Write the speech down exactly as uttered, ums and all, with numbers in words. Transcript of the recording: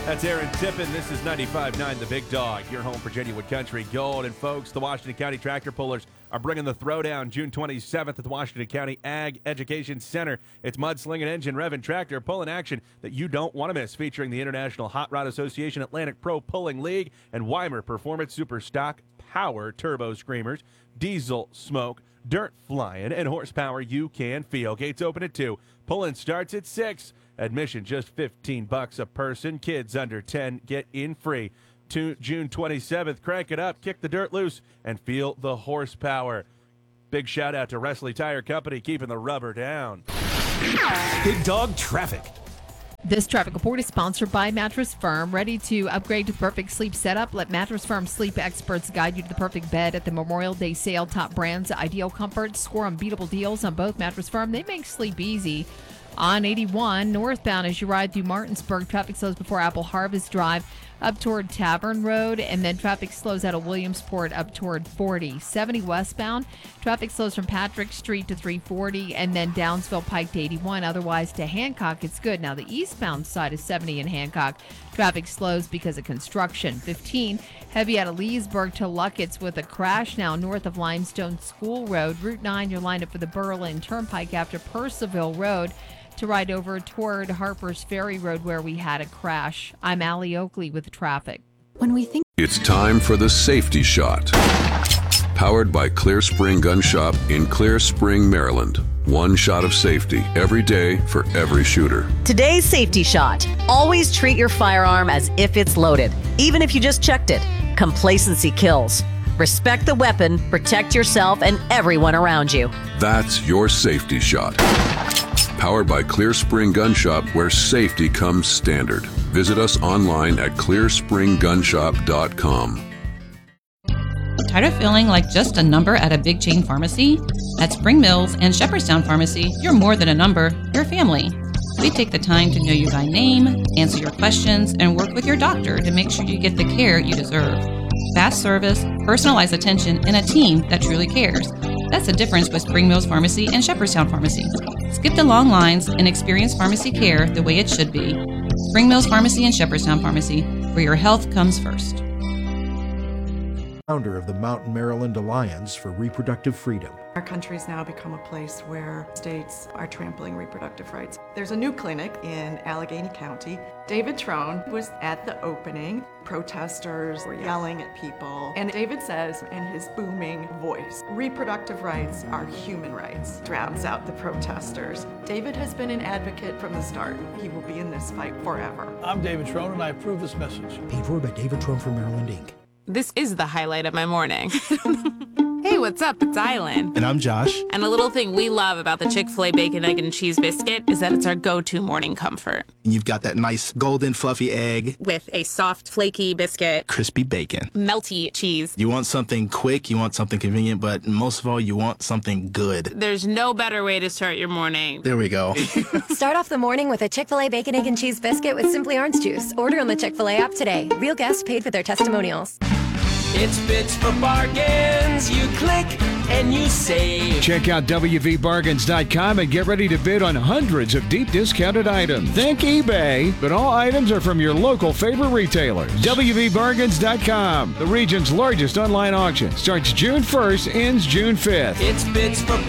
That's Aaron Tippin. This is ninety-five point nine The Big Dog, your home for genuine country gold. And folks, the Washington County Tractor Pullers are bringing the throwdown June twenty-seventh at the Washington County Ag Education Center. It's mudslinging, engine revving, tractor pulling action that you don't want to miss, featuring the International Hot Rod Association Atlantic Pro Pulling League and Weimer Performance Super Stock Power Turbo Screamers, diesel smoke, dirt flying, and horsepower you can feel. Gates open at two. Pulling starts at six. Admission just fifteen bucks a person. Kids under ten get in free. To June twenty-seventh, crank it up, kick the dirt loose, and feel the horsepower. Big shout out to Wrestley Tire Company, keeping the rubber down. Big Dog Traffic. This traffic report is sponsored by Mattress Firm. Ready to upgrade to perfect sleep setup? Let Mattress Firm sleep experts guide you to the perfect bed at the Memorial Day sale. Top brands, ideal comfort, score unbeatable deals on both. Mattress Firm, they make sleep easy. On eighty-one, northbound as you ride through Martinsburg, traffic slows before Apple Harvest Drive up toward Tavern Road, and then traffic slows out of Williamsport up toward forty. seventy westbound, traffic slows from Patrick Street to three forty, and then Downsville Pike to eighty-one. Otherwise, to Hancock, it's good. Now, the eastbound side is seventy in Hancock. Traffic slows because of construction. fifteen, heavy out of Leesburg to Luckett's with a crash now north of Limestone School Road. Route nine, you're lined up for the Berlin Turnpike after Percival Road to ride over toward Harper's Ferry Road where we had a crash. I'm Allie Oakley with traffic. When we think It's time for the Safety Shot. Powered by Clear Spring Gun Shop in Clear Spring, Maryland. One shot of safety every day for every shooter. Today's Safety Shot. Always treat your firearm as if it's loaded, even if you just checked it. Complacency kills. Respect the weapon, protect yourself and everyone around you. That's your Safety Shot. Powered by Clear Spring Gun Shop, where safety comes standard. Visit us online at clear spring gun shop dot com. Tired of feeling like just a number at a big chain pharmacy? At Spring Mills and Shepherdstown Pharmacy, you're more than a number, you're family. We take the time to know you by name, answer your questions, and work with your doctor to make sure you get the care you deserve. Fast service, personalized attention, and a team that truly cares. That's the difference with Spring Mills Pharmacy and Shepherdstown Pharmacy. Skip the long lines and experience pharmacy care the way it should be. Spring Mills Pharmacy and Shepherdstown Pharmacy, where your health comes first. Founder of the Mountain Maryland Alliance for Reproductive Freedom. Our country's now become a place where states are trampling reproductive rights. There's a new clinic in Allegheny County. David Trone was at the opening. Protesters were yelling at people. And David says in his booming voice, reproductive rights are human rights. Drowns out the protesters. David has been an advocate from the start. He will be in this fight forever. I'm David Trone and I approve this message. Paid for by David Trone for Maryland, Incorporated. This is the highlight of my morning. Hey, what's up? It's Island. And I'm Josh. And a little thing we love about the Chick-fil-A Bacon, Egg, and Cheese Biscuit is that it's our go-to morning comfort. You've got that nice golden fluffy egg. With a soft, flaky biscuit. Crispy bacon. Melty cheese. You want something quick, you want something convenient, but most of all, you want something good. There's no better way to start your morning. There we go. Start off the morning with a Chick-fil-A Bacon, Egg, and Cheese Biscuit with Simply Orange Juice. Order on the Chick-fil-A app today. Real guests paid for their testimonials. It's Bits for Bargains. You click and you save. Check out W V bargains dot com and get ready to bid on hundreds of deep discounted items. Think eBay, but all items are from your local favorite retailers. W V bargains dot com, the region's largest online auction. Starts June first, ends June fifth. It's Bits for